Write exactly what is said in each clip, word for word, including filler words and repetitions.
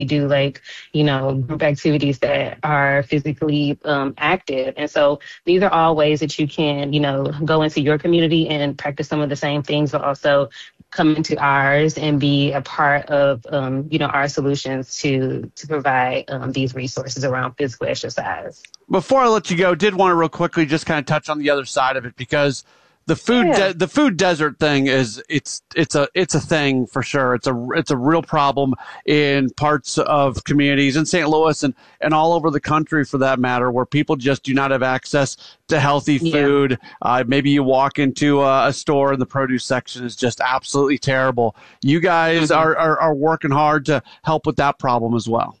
do like, you know, group activities that are physically um, active. And so these are all ways that you can, you know, go into your community and practice some of the same things, but also come into ours and be a part of, um, you know, our solutions to to provide um, these resources around physical exercise. Before I let you go, did want to real quickly just kind of touch on the other side of it, because the food Yeah. de- the food desert thing is it's it's a it's a thing for sure. It's a it's a real problem in parts of communities in Saint Louis and and all over the country for that matter, where people just do not have access to healthy food. Yeah. Uh, maybe you walk into a, a store and the produce section is just absolutely terrible. You guys mm-hmm. are, are are working hard to help with that problem as well.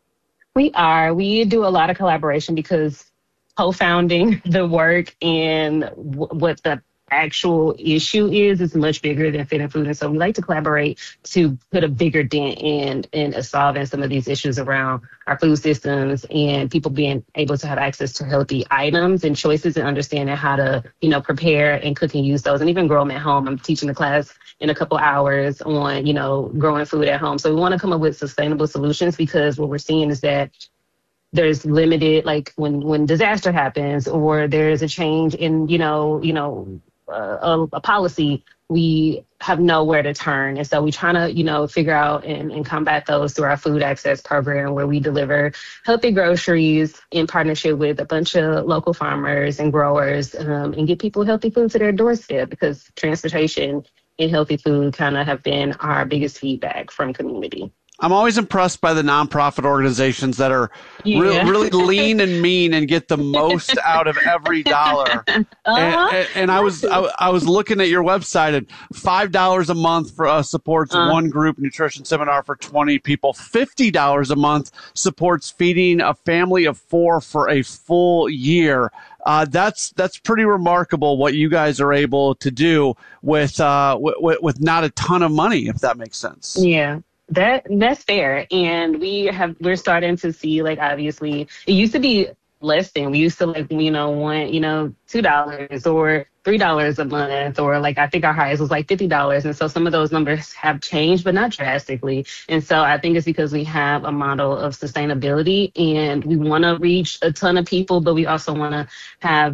We are. We do a lot of collaboration because co-founding the work and w- what the actual issue is is much bigger than Fit and Food. And so we like to collaborate to put a bigger dent in, in solving some of these issues around our food systems and people being able to have access to healthy items and choices and understanding how to, you know, prepare and cook and use those and even grow them at home. I'm teaching a class in a couple hours on, you know, growing food at home. So we want to come up with sustainable solutions because what we're seeing is that there's limited, like when, when disaster happens or there's a change in, you know, you know, uh, a, a policy, we have nowhere to turn. And so we trying to, you know, figure out and, and combat those through our food access program where we deliver healthy groceries in partnership with a bunch of local farmers and growers um, and get people healthy food to their doorstep because transportation and healthy food kind of have been our biggest feedback from community. I'm always impressed by the nonprofit organizations that are yeah. re- really lean and mean and get the most out of every dollar. Uh-huh. And, and, and I was I, I was looking at your website, and five dollars a month for uh, supports uh-huh. one group nutrition seminar for twenty people. Fifty dollars a month supports feeding a family of four for a full year. Uh, that's that's pretty remarkable what you guys are able to do with uh, w- with not a ton of money, if that makes sense. Yeah. That that's fair. And we have we're starting to see, like, obviously it used to be less than we used to like, you know, want, you know, two dollars or three dollars a month, or like I think our highest was like fifty dollars. And so some of those numbers have changed, but not drastically. And so I think it's because we have a model of sustainability and we want to reach a ton of people, but we also want to have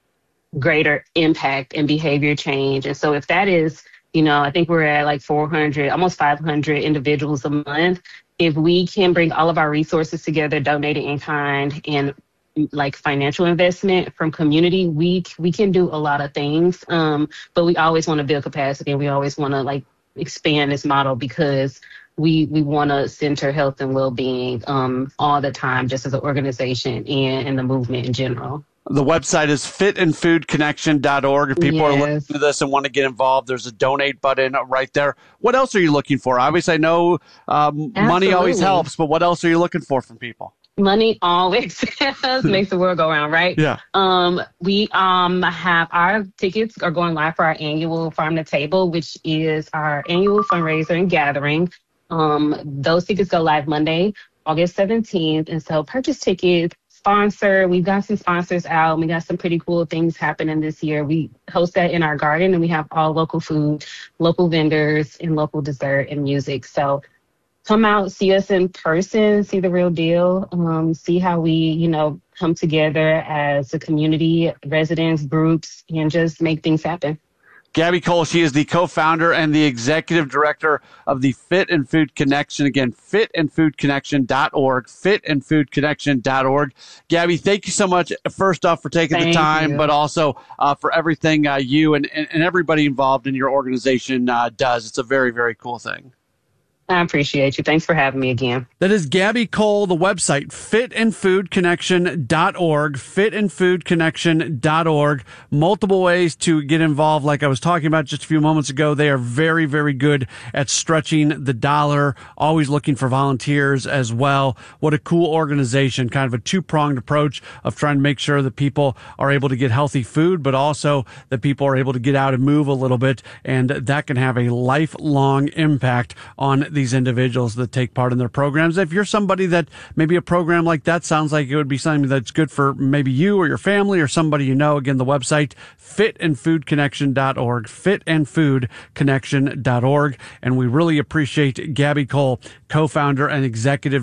greater impact and behavior change. And so if that is, you know, I think we're at like four hundred, almost five hundred individuals a month. If we can bring all of our resources together, donating in kind and like financial investment from community, we we can do a lot of things. Um, but we always want to build capacity and we always want to like expand this model because we we want to center health and well-being um, all the time, just as an organization and, and the movement in general. The website is fit and food connection dot org. If people yes. are listening to this and want to get involved, there's a donate button right there. What else are you looking for? Obviously, I know um, money always helps, but what else are you looking for from people? Money always makes the world go round, right? Yeah. Um, we um have our tickets are going live for our annual Farm to Table, which is our annual fundraiser and gathering. Um, those tickets go live Monday, August seventeenth. And so purchase tickets. Sponsor. We've got some sponsors out. We got some pretty cool things happening this year. We host that in our garden and we have all local food, local vendors, and local dessert and music. So come out, see us in person, see the real deal, um, see how we, you know, come together as a community, residents, groups, and just make things happen. Gabby Cole, she is the co-founder and the executive director of the Fit and Food Connection. Again, fit and food connection dot org, fit and food connection dot org. Gabby, thank you so much, first off, for taking thank the time, you. but also uh, for everything uh, you and, and, and everybody involved in your organization uh, does. It's a very, very cool thing. I appreciate you. Thanks for having me again. That is Gabby Cole, the website, fit and food connection dot org, fit and food connection dot org. Multiple ways to get involved. Like I was talking about just a few moments ago, they are very, very good at stretching the dollar, always looking for volunteers as well. What a cool organization, kind of a two-pronged approach of trying to make sure that people are able to get healthy food, but also that people are able to get out and move a little bit, and that can have a lifelong impact on these individuals that take part in their programs. If you're somebody that maybe a program like that sounds like it would be something that's good for maybe you or your family or somebody you know, again, the website, fit and food connection dot org, fit and food connection dot org. And we really appreciate Gabby Cole, co-founder and executive